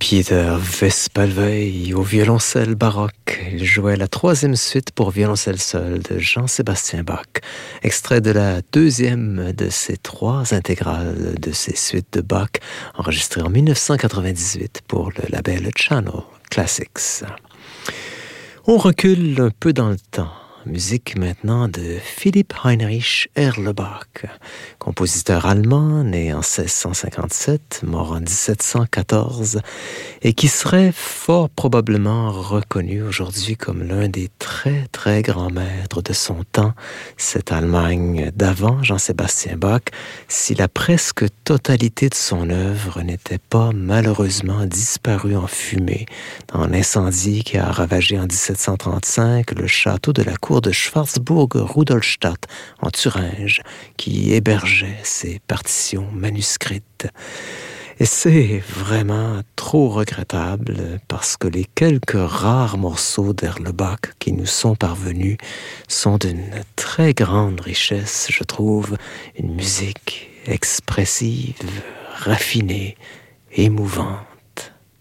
Peter Vespalvey au violoncelle baroque. Il jouait la troisième suite pour violoncelle seul de Jean-Sébastien Bach, extrait de la deuxième de ces trois intégrales de ces suites de Bach, enregistrées en 1998 pour le label Channel Classics. On recule un peu dans le temps. Musique maintenant de Philipp Heinrich Erlebach, compositeur allemand né en 1657, mort en 1714, et qui serait fort probablement reconnu aujourd'hui comme l'un des très très grands maîtres de son temps, cette Allemagne d'avant Jean-Sébastien Bach, si la presque totalité de son œuvre n'était pas malheureusement disparue en fumée dans l'incendie qui a ravagé en 1735 le château de la cour de Schwarzburg-Rudolstadt en Thuringe, qui hébergeait ses partitions manuscrites. Et c'est vraiment trop regrettable parce que les quelques rares morceaux d'Erlebach qui nous sont parvenus sont d'une très grande richesse, je trouve, une musique expressive, raffinée, émouvante.